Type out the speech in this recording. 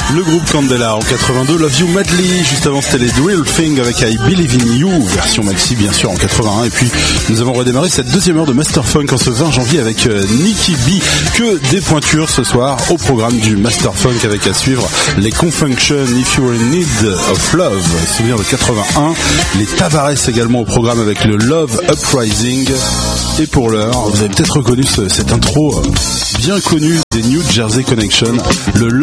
Le groupe Candela en 82, Love You Madly, juste avant c'était les The Real Thing avec I Believe in You, version maxi bien sûr en 81, et puis nous avons redémarré cette deuxième heure de Master Funk en ce 20 janvier avec Nicky B. Que des pointures ce soir au programme du Master Funk avec à suivre les Confunction, If You Were in Need of Love, souvenir de 81, les Tavares également au programme avec le Love Uprising, et pour l'heure, vous avez peut-être reconnu cette intro bien connue des New Jersey Connection, le